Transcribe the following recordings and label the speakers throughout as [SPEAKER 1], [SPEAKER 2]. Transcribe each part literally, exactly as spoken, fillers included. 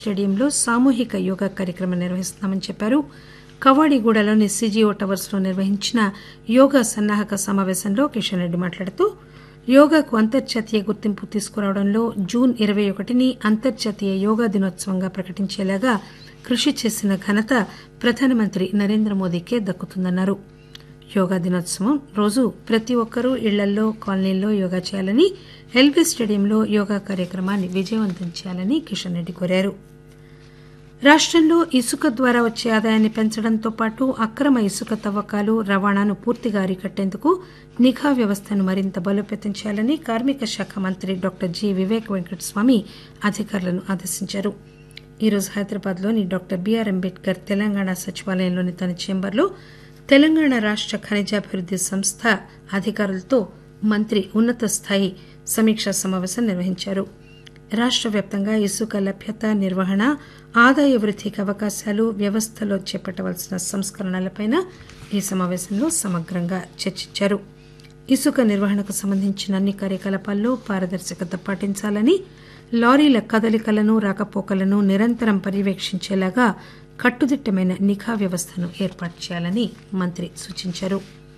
[SPEAKER 1] స్టేడియంలో సామూహిక యోగా కార్యక్రమం నిర్వహిస్తున్నామని చెప్పారు. కవాడిగూడలోని సీజీఓ టవర్స్ లో నిర్వహించిన యోగా సన్నాహక సమావేశంలో కిషన్ రెడ్డి మాట్లాడుతూ యోగాకు అంతర్జాతీయ గుర్తింపు తీసుకురావడంలో జూన్ ఇరవై ఒకటిని అంతర్జాతీయ యోగా దినోత్సవంగా ప్రకటించేలాగా కృషి చేసిన ఘనత ప్రధానమంత్రి నరేంద్ర మోదీకే దక్కుతుందన్నారు. యోగా దినోత్సవం రోజు ప్రతి ఒక్కరూ ఇళ్లల్లో కాలనీల్లో యోగా చేయాలని, ఎల్బీ స్టేడియంలో యోగా కార్యక్రమాన్ని విజయవంతం చేయాలని కిషన్ రెడ్డి కోరారు. రాష్టంలో ఇసుక ద్వారా వచ్చే ఆదాయాన్ని పెంచడంతో పాటు అక్రమ ఇసుక తవ్వకాలు, రవాణాను పూర్తిగా అరికట్టేందుకు నిఘా వ్యవస్థను మరింత బలోపేతం చేయాలని కార్మిక శాఖ మంత్రి డాక్టర్ జి వివేక్ వెంకటస్వామి అధికారులను ఆదేశించారు. ఈరోజు హైదరాబాద్లోని డాక్టర్ బీఆర్ అంబేద్కర్ తెలంగాణ సచివాలయంలోని తన చేంబర్లో తెలంగాణ రాష్ట ఖనిజాభివృద్ది సంస్థ అధికారులతో మంత్రి ఉన్నత స్థాయి సమీక్షా సమావేశం నిర్వహించారు. రాష్ట వ్యాప్తంగా ఇసుక లభ్యత, నిర్వహణ, ఆదాయ వృద్దికి అవకాశాలు, వ్యవస్థలో చేపట్టవలసిన సంస్కరణలపై ఈ సమావేశంలో సమగ్రంగా చర్చించారు. ఇసుక నిర్వహణకు సంబంధించిన అన్ని కార్యకలాపాల్లో పారదర్శకత పాటించాలని, లారీల కదలికలను, రాకపోకలను నిరంతరం పర్యవేక్షించేలాగా కట్టుదిట్టమైన నిఘా వ్యవస్థను ఏర్పాటు చేయాలని మంత్రి సూచించారు.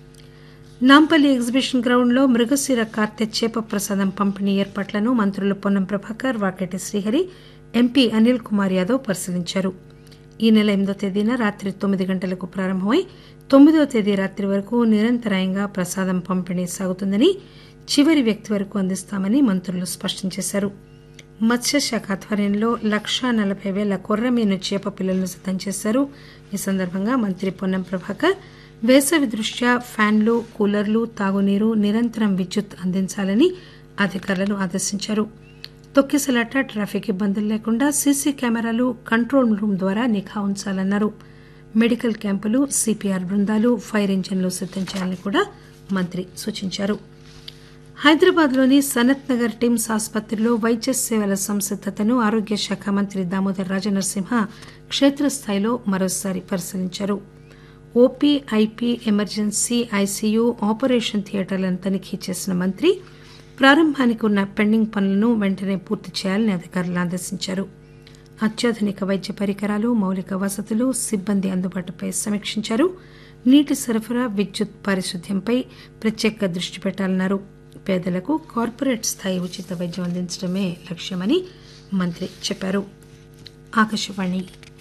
[SPEAKER 1] నాంపల్లి ఎగ్జిబిషన్ గ్రౌండ్లో మృగశిర కార్తె చేప ప్రసాదం పంపిణీ ఏర్పాట్లను మంత్రులు పొన్నం ప్రభాకర్, వాకేటి శ్రీహరి, ఎంపీ అనిల్ కుమార్ యాదవ్ పరిశీలించారు. ఈ నెల ఎనిమిదో తేదీన రాత్రి తొమ్మిది గంటలకు ప్రారంభమై తొమ్మిదో తేదీ రాత్రి వరకు నిరంతరాయంగా ప్రసాదం పంపిణీ సాగుతుందని, చివరి వ్యక్తి వరకు అందిస్తామని మంత్రులు స్పష్టం చేశారు. మత్స్యశాఖ ఆధ్వర్యంలో లక్షా నలభై పేల కొర్రమీను చేప పిల్లలను సిద్దం చేశారు. ఈ సందర్భంగా మంత్రి పొన్నం ప్రభాకర్ వేసవి దృష్ట్యా ఫ్యాన్లు, కూలర్లు, తాగునీరు, నిరంతరం విద్యుత్ అందించాలని అధికారులను ఆదేశించారు. తొక్కిసలాట, ట్రాఫిక్ ఇబ్బందులు లేకుండా సీసీ కెమెరాలు, కంట్రోల్ రూమ్ ద్వారా నిఘా ఉంచాలన్నారు. మెడికల్ క్యాంపులు, సీపీఆర్ బృందాలు, ఫైర్ ఇంజన్లు సిద్దం చేయాలని కూడా మంత్రి సూచించారు. హైదరాబాద్లోని సనత్ నగర్ టిమ్స్ ఆసుపత్రిలో వైద్య సేవల సంసిద్దతను ఆరోగ్య శాఖ మంత్రి దామోదర్ రాజనరసింహ క్షేత్రస్థాయిలో మరోసారి పరిశీలించారు. OP, IP, emergency, ICU, operation థియేటర్లను తనిఖీ చేసిన మంత్రి ప్రారంభానికి ఉన్న పెండింగ్ పనులను వెంటనే పూర్తి చేయాలని అధికారులను ఆదేశించారు. అత్యాధునిక వైద్య పరికరాలు, మౌలిక వసతులు, సిబ్బంది అందుబాటుపై సమీక్షించారు. నీటి సరఫరా, విద్యుత్, పారిశుద్ధ్యంపై ప్రత్యేక దృష్టి పెట్టాలన్నారు. పేదలకు కార్పొరేట్ స్థాయి ఉచిత వైద్యం అందించడమే లక్ష్యమని మంత్రి చెప్పారు. ఆకాశవాణి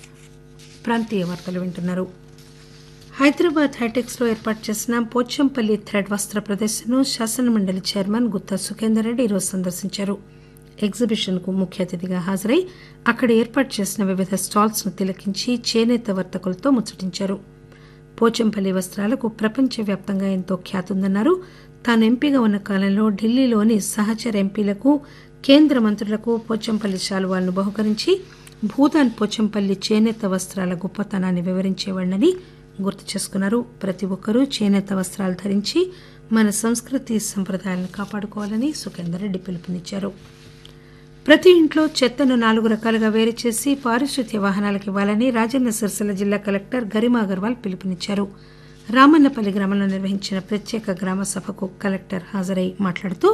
[SPEAKER 1] ప్రాంతీయ వార్తలు వింటున్నారు. హైదరాబాద్ హైటెక్స్ లో ఏర్పాటు చేసిన పోచంపల్లి థ్రెడ్ వస్త్ర ప్రదర్శనను శాసనమండలి చైర్మన్ గుత్తా సుఖేందర్ రెడ్డి ఈరోజు సందర్శించారు. ఎగ్జిబిషన్ కు ముఖ్య అతిథిగా హాజరై అక్కడ ఏర్పాటు చేసిన వివిధ స్టాల్స్ ను తిలకించి చేనేత వర్తకులతో ముచ్చటించారు. పోచంపల్లి వస్త్రాలకు ప్రపంచవ్యాప్తంగా ఎంతో ఖ్యాతుందన్నారు. తాను ఎంపీగా ఉన్న కాలంలో ఢిల్లీలోని సహచర ఎంపీలకు, కేంద్ర మంత్రులకు పోచంపల్లి శాలువాలను బహుకరించి భూదాన్ పోచంపల్లి చేనేత వస్త్రాల గొప్పతనాన్ని వివరించేవాడినని గుర్తు చేసుకున్నారు. ప్రతి ఒక్కరూ చేనేత వస్త్రాలు ధరించి మన సంస్కృతి సంప్రదాయాలను కాపాడుకోవాలని సుఖేందర్ రెడ్డి పిలుపునిచ్చారు. ప్రతి ఇంట్లో చెత్తను నాలుగు రకాలుగా వేరు చేసి పారిశుద్ధ్య వాహనాలకు ఇవ్వాలని రాజన్న సిరిసిల్ల జిల్లా కలెక్టర్ గరిమా అగర్వాల్ పిలుపునిచ్చారు. రామన్నపల్లి గ్రామంలో నిర్వహించిన ప్రత్యేక గ్రామ సభకు కలెక్టర్ హాజరై మాట్లాడుతూ,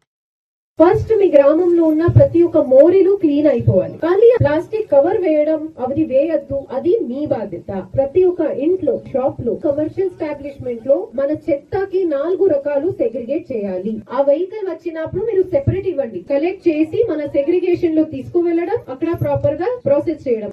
[SPEAKER 2] ఫస్ట్ మీ గ్రామంలో ఉన్న ప్రతి ఒక్క మోరీలు క్లీన్ అయిపోవాలి. కానీ ప్లాస్టిక్ కవర్ వేయడం అది వేయద్దు, అది మీ బాధ్యత. ప్రతి ఒక్క ఇంట్లో, షాప్ లో, కమర్షియల్ ఎస్టాబ్లిష్మెంట్ లో మన చెత్తకి నాలుగు రకాలు సెగ్రిగేట్ చేయాలి. ఆ వెహికల్ వచ్చినప్పుడు మీరు సెపరేట్ ఇవ్వండి. కలెక్ట్ చేసి మన సెగ్రిగేషన్ లో తీసుకువెళ్లడం, అక్కడ ప్రాపర్ గా ప్రాసెస్ చేయడం.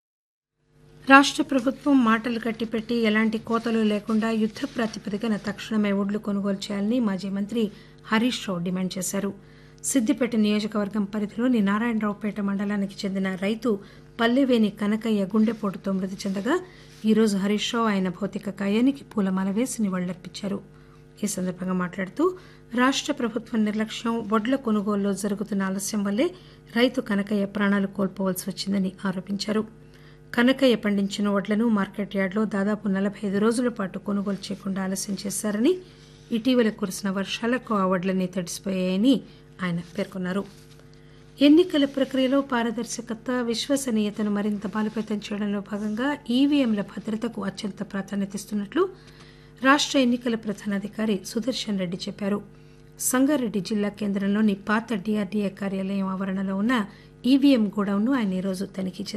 [SPEAKER 1] రాష్ట ప్రభుత్వం మాటలు కట్టిపెట్టి ఎలాంటి కోతలు లేకుండా యుద్ద ప్రాతిపదికన తక్షణమే ఒడ్లు కొనుగోలు చేయాలని మాజీ మంత్రి హరీష్ రావు డిమాండ్ చేశారు. సిద్దిపేట నియోజకవర్గం పరిధిలోని నారాయణరావుపేట మండలానికి చెందిన రైతు పల్లెవేని కనకయ్య గుండెపోటుతో మృతి చెందగా ఈరోజు హరీష్ రావు ఆయన భౌతిక కాయానికి పూలమాల వేసి నివాళులర్పించారు. ఈ సందర్భంగా మాట్లాడుతూ రాష్ట ప్రభుత్వం నిర్లక్ష్యం, వడ్ల కొనుగోలులో జరుగుతున్న ఆలస్యం వల్లే రైతు కనకయ్య ప్రాణాలు కోల్పోవలసి వచ్చిందని ఆరోపించారు. కనకయ్య పండించిన వడ్లను మార్కెట్ యార్డులో దాదాపు నలభై ఐదు రోజుల పాటు కొనుగోలు చేయకుండా ఆలస్యం చేశారని, ఇటీవల కురిసిన వర్షాలకు ఆ వడ్లన్నీ తడిసిపోయాయని ఆయన పేర్కొన్నారు. ఎన్నికల ప్రక్రియలో పారదర్శకత, విశ్వసనీయతను మరింత బలోపేతం చేయడంలో భాగంగా ఈవీఎంల భద్రతకు అత్యంత ప్రాధాన్యత ఇస్తున్నట్లు రాష్ట ఎన్నికల ప్రధానాధికారి సుదర్శన్ రెడ్డి చెప్పారు. సంగారెడ్డి జిల్లా కేంద్రంలోని పాత డీఆర్డీఏ కార్యాలయం ఆవరణలో ఉన్న ఈవీఎం గోడౌన్ను ఆయన ఈరోజు తనిఖీ చేశారు.